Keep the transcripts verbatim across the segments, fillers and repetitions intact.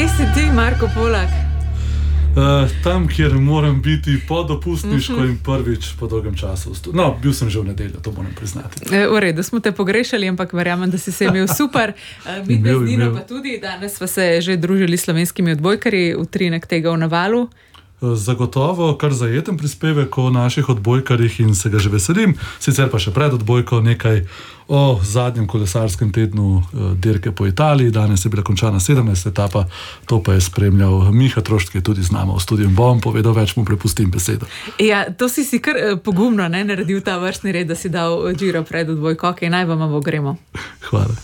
Kje si ti, Marko Polak? Uh, tam, kjer moram biti podopustniško in prvič po dolgem času. No, bil sem že v nedeljo, to moram priznati. E, v redu, smo te pogrešali, ampak verjamem, da si se imel super. Mi dve z Nino pa tudi, danes sva se že družili s slovenskimi odbojkarji, utrinek tega v Navalu. Zagotovo kar zajeten prispevek o naših odbojkarjih in se ga že veselim. Sicer pa še pred odbojko nekaj o zadnjem kolesarskem tednu dirke po Italiji. Danes je bila končana sedemnajsta etapa, to pa je spremljal Miha Trošt, ki je tudi z nama v studiu. Bom povedal več, mu prepustim besedo. Ja, to si si kar pogumno ne, naredil ta vrstni red, da si dal Giro pred odbojko. Ok, naj vam bo gremo. Hvala.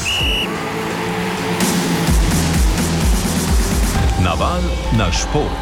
Naval na šport.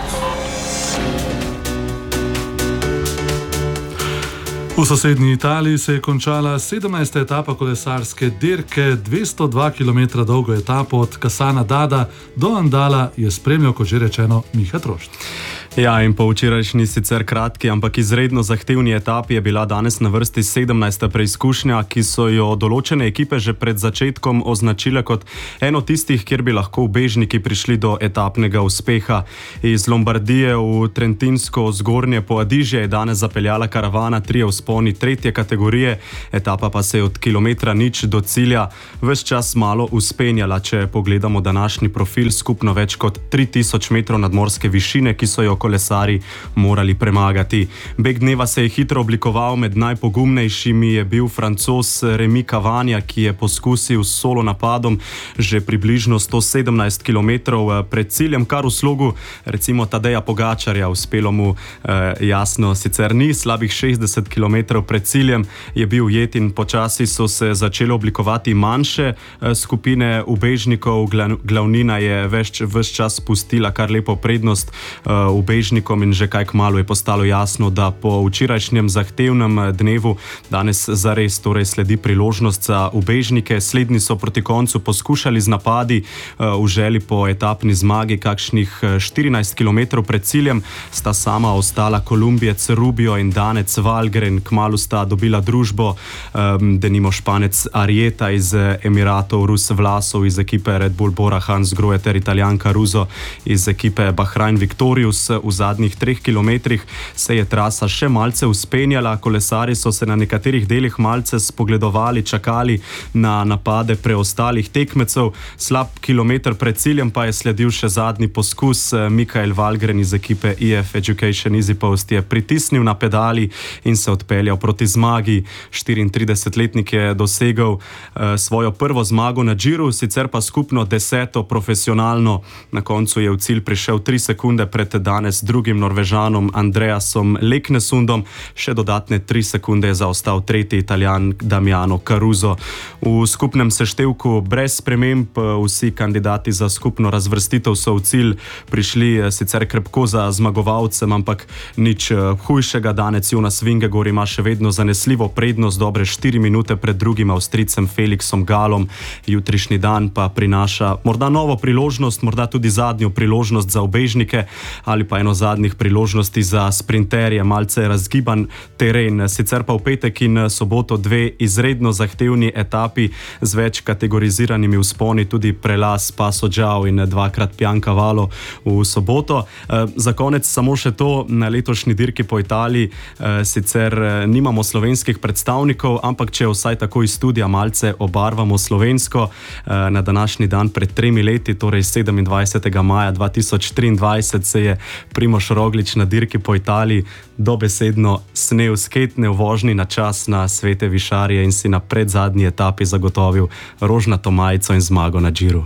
V sosednji Italiji se je končala sedemnajsta etapa kolesarske dirke. dvesto dva kilometra dolgo etapo od Cassana d'Adda do Andala je spremljal, kot že rečeno, Miha Trošt. Ja, in po včerajšnji sicer kratki, ampak izredno zahtevni etapi je bila danes na vrsti sedemnajsta preizkušnja, ki so jo določene ekipe že pred začetkom označile kot eno tistih, kjer bi lahko ubežniki prišli do etapnega uspeha. Iz Lombardije v Trentinsko zgornje po Adižje je danes zapeljala karavana, trije vzponi tretje kategorije, etapa pa se je od kilometra nič do cilja ves čas malo uspenjala. Če pogledamo današnji profil, skupno več kot tri tisoč metrov nadmorske višine, ki so jo kolesari morali premagati. Beg dneva se je hitro oblikoval, med najpogumnejšimi je bil Francoz Remi Cavagna, ki je poskusil s solo napadom že približno sto sedemnajst kilometrov pred ciljem, kar v slogu recimo Tadeja Pogačarja uspelo mu eh, jasno sicer ni, slabih šestdeset kilometrov pred ciljem je bil ujet in počasi so se začele oblikovati manjše eh, skupine ubežnikov. Glavnina je več, več čas pustila kar lepo prednost eh, ubežnikom in že kaj kmalu je postalo jasno, da po včerajšnjem zahtevnem dnevu danes zares torej sledi priložnost za ubežnike. Slednji so proti koncu poskušali z napadi v želji po etapni zmagi, kakšnih štirinajst kilometrov pred ciljem sta sama ostala Kolumbijec Rubio in Danec Valgren. Kmalu sta dobila družbo, denimo Španec Arieta iz Emiratov, Rus Vlasov iz ekipe Red Bull Bora Hansgrohe ter Italijanka Ruzo iz ekipe Bahrain Victorious. V zadnjih treh kilometrih se je trasa še malce uspenjala, kolesari so se na nekaterih delih malce spogledovali, čakali na napade preostalih tekmecev. Slab kilometr pred ciljem pa je sledil še zadnji poskus. Mikael Valgren iz ekipe E F Education Easy Post je pritisnil na pedali in se odpeljal proti zmagi. štiriintridesetletnik je dosegel uh, svojo prvo zmago na Giru, sicer pa skupno deseto profesionalno. Na koncu je v cilj prišel tri sekunde pred danes drugim Norvežanom Andreasom Leknesundom, še dodatne tri sekunde je zaostal tretji Italijan Damiano Caruso. V skupnem seštevku brez sprememb vsi kandidati za skupno razvrstitev so v cilj prišli sicer krepko za zmagovalcem, ampak nič hujšega. Danec Jonas Vingegaard ima še vedno zanesljivo prednost, dobre štiri minute pred drugim Avstrijcem Felixom Galom. Jutrišnji dan pa prinaša morda novo priložnost, morda tudi zadnjo priložnost za ubežnike ali pa eno zadnjih priložnosti za sprinterje, malce razgiban teren. Sicer pa v petek in soboto dve izredno zahtevni etapi z več kategoriziranimi vzponi, tudi prelaz Paso Giao in dvakrat Piancavallo v soboto. Za konec samo še to, na letošnji dirki po Italiji sicer nimamo slovenskih predstavnikov, ampak če vsaj tako iz studija malce obarvamo slovensko, na današnji dan pred tremi leti, torej sedemindvajsetega maja dva tisoč triindvajset, se je Primož Roglič na dirki po Italiji dobesedno snel sketne v vožnji na čas na Svete Višarje in si na predzadnji etapi zagotovil rožnato majico in zmago na Giru.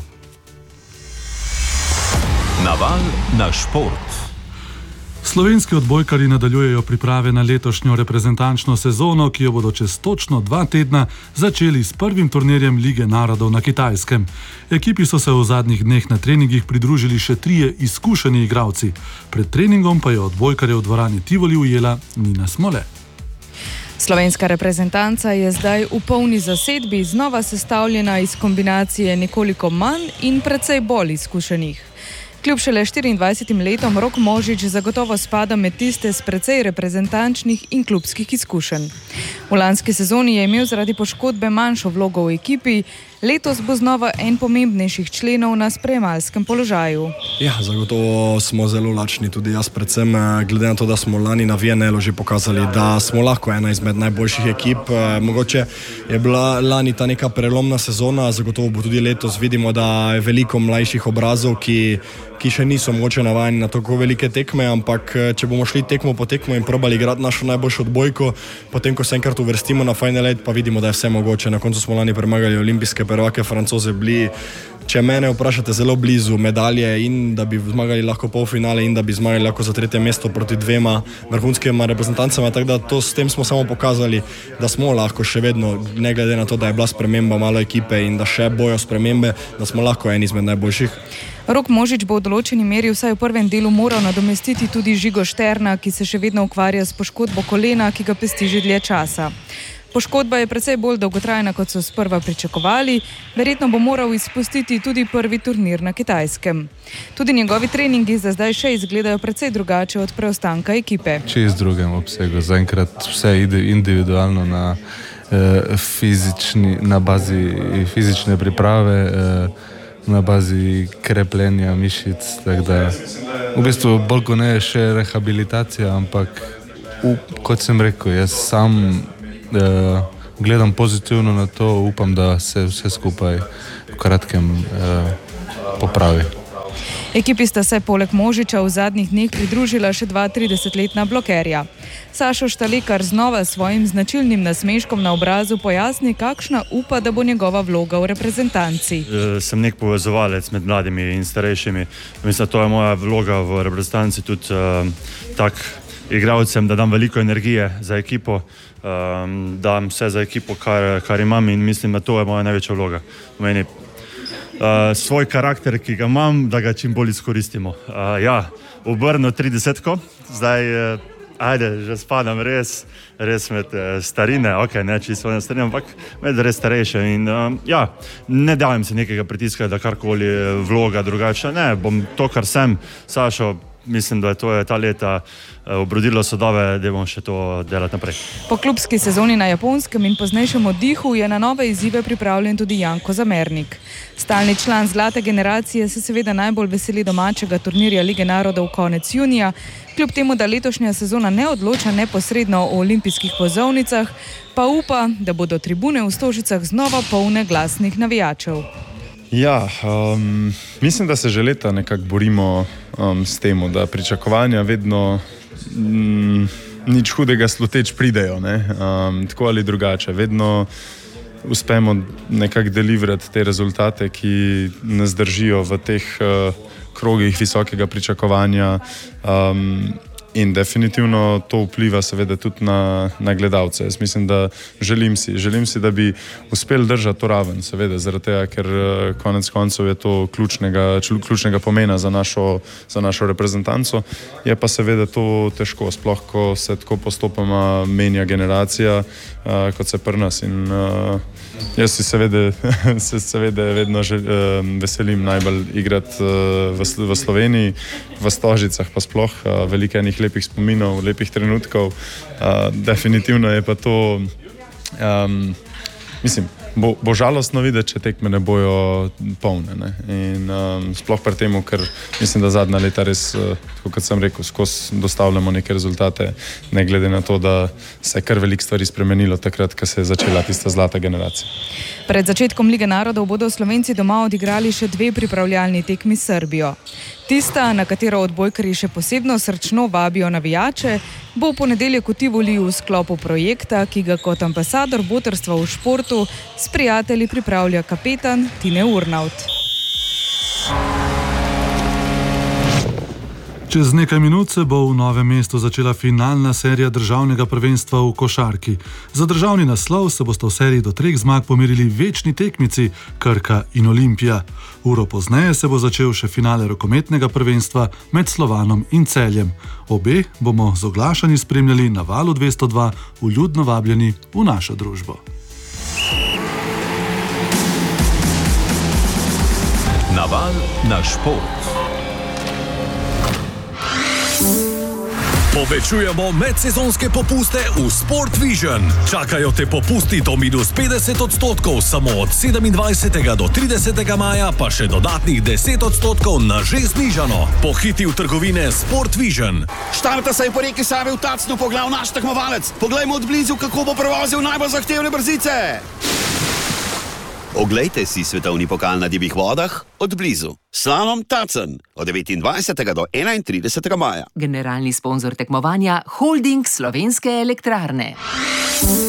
Naval na šport. Slovenski odbojkarji nadaljujejo priprave na letošnjo reprezentančno sezono, ki jo bodo čez točno dva tedna začeli s prvim turnirjem Lige narodov na Kitajskem. Ekipi so se v zadnjih dneh na treningih pridružili še trije izkušeni igralci. Pred treningom pa je odbojkarje v dvorani Tivoli ujela Nina Smole. Slovenska reprezentanca je zdaj v polni zasedbi, znova sestavljena iz kombinacije nekoliko manj in precej bolj izkušenih. Kljub šele štiriindvajsetim letom Rok Možič zagotovo spada med tiste s precej reprezentančnih in klubskih izkušenj. V lanski sezoni je imel zaradi poškodbe manjšo vlogo v ekipi, Letos bo znova en pomembnejših členov na sprejemalskem položaju. Ja, zagotovo smo zelo lačni, tudi jaz predvsem, glede na to, da smo lani na V N L-u že pokazali, da smo lahko ena izmed najboljših ekip. Mogoče je bila lani ta neka prelomna sezona, zagotovo bo tudi letos. Vidimo, da je veliko mlajših obrazov, ki, ki še niso mogoče navajeni na tako velike tekme, ampak če bomo šli tekmo po tekmo in probali igrati našo najboljšo odbojko, potem, ko se enkrat uvrstimo na Final Eight, pa vidimo, da je vse mogoče. Na koncu smo lani premagali olimpijske prvake Francoze, bili, če mene vprašate, zelo blizu medalje in da bi zmagali lahko polfinale in da bi zmagali lahko za tretje mesto proti dvema vrhunskima reprezentancama, tako da to, s tem smo samo pokazali, da smo lahko še vedno, ne glede na to, da je bila sprememba malo ekipe in da še bojo spremembe, da smo lahko eni izmed najboljših. Rok Možič bo v določeni meri vsaj v prvem delu moral nadomestiti tudi Žigo Šterna, ki se še vedno ukvarja s poškodbo kolena, ki ga pesti že dlje časa. Poškodba je precej bolj dolgotrajna, kot so sprva pričakovali, verjetno bo moral izpustiti tudi prvi turnir na Kitajskem. Tudi njegovi treningi za zdaj še izgledajo precej drugače od preostanka ekipe. Čez drugem obsegu, zaenkrat vse ide individualno na, eh, fizični, na bazi fizične priprave, eh, na bazi krepljenja mišic, tako da v bistvu bolj kot ne je še rehabilitacija, ampak up, kot sem rekel, jaz sam Uh, gledam pozitivno na to, upam, da se vse skupaj v kratkem uh, popravi. Ekipi sta se poleg Možiča v zadnjih dneh pridružila še dva tridesetletna blokerja. Sašo Štalekar znova s svojim značilnim nasmeškom na obrazu pojasni, kakšna upa, da bo njegova vloga v reprezentanci. E, sem nek povezovalec med mladimi in starejšimi. Mislim, da to je moja vloga v reprezentanci, tudi uh, tak igralcem, da dam veliko energije za ekipo, um, dam vse za ekipo, kar, kar imam in mislim, da to je moja največja vloga. Meni, uh, svoj karakter, ki ga imam, da ga čim bolj izkoristimo. Uh, ja, obrno tridesetko, zdaj, uh, ajde, že spadam res, res med uh, starine, ok, ne čisto ne starine, ampak med res starejše in uh, ja, ne dajem se nekega pritiska, da karkoli vloga drugače, ne, bom to, kar sem, Sašo, mislim, da je to je ta leta obrodilo sadove, da bomo še to delati naprej. Po klubski sezoni na Japonskem in poznejšem oddihu je na nove izzive pripravljen tudi Janko Zamernik. Stalni član zlate generacije se seveda najbolj veseli domačega turnirja Lige narodov konec junija, kljub temu, da letošnja sezona ne odloča neposredno o olimpijskih pozornicah, pa upa, da bodo tribune v Stožicah znova polne glasnih navijačev. Ja, um, mislim, da se že leta nekako borimo um, s tem, da pričakovanja vedno mm, nič hudega sluteč pridejo, ne? Um, tako ali drugače. Vedno uspemo nekako deliverati te rezultate, ki nas držijo v teh uh, krogih visokega pričakovanja. Um, In definitivno to vpliva seveda tudi na, na gledalce. Jaz mislim, da želim si, želim si, da bi uspeli držati to raven, seveda, zaradi tega, ker konec koncev je to ključnega, ključnega pomena za našo, za našo reprezentanco. Je pa seveda to težko, sploh ko se tako postopoma menja generacija, uh, kot se pri nas. In uh, jaz si seveda, se seveda vedno žel, uh, veselim najbolj igrati uh, v, v Sloveniji, v Stožicah pa sploh uh, veliko enih lepih spominov, lepih trenutkov. Uh, definitivno je pa to, um, mislim, bo, bo žalostno videti, če tekme ne bojo polne. Ne? In um, sploh pri temu, ker mislim, da zadnja leta res, uh, kot sem rekel, skozi dostavljamo neke rezultate, ne glede na to, da se je kar veliko stvari spremenilo takrat, ko se je začela tista zlata generacija. Pred začetkom Lige narodov bodo Slovenci doma odigrali še dve pripravljalni tekmi s Srbijo. Tista, na katero odbojkarji še posebno srčno vabijo navijače, bo v ponedeljek v Tivoli v sklopu projekta, ki ga kot ambasador botrstva v športu s prijatelji pripravlja kapetan Tine Urnaut. Čez nekaj minut se bo v Novem mestu začela finalna serija državnega prvenstva v košarki. Za državni naslov se bosta v seriji do treh zmag pomerili večni tekmici Krka in Olimpija. Uro pozneje se bo začel še finale rokometnega prvenstva med Slovanom in Celjem. Obe bomo z oglašanji spremljali na Valu dvesto dva, vljudno vabljeni v našo družbo. Naval na šport. Povečujemo medsezonske popuste v Sport Vision. Čakajo te popusti do minus petdeset odstotkov samo od sedemindvajsetega do tridesetega maja, pa še dodatnih deset odstotkov na že znižano. Pohiti v trgovine Sport Vision. Štarta se je po reki Savi v Tacnu pogledal naš tekmovalec. Poglejmo od blizu, kako bo prevozil najbolj zahtevne brzice. Oglejte si svetovni pokal na divjih vodah od blizu. Slalom Tacen od devetindvajsetega do enaintridesetega maja. Generalni sponzor tekmovanja Holding Slovenske elektrarne.